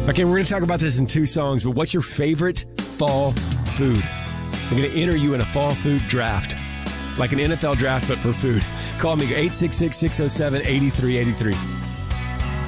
Okay, we're going to talk about this in 2 songs, but what's your favorite fall food? I'm going to enter you in a fall food draft, like an NFL draft, but for food. Call me, 866-607-8383.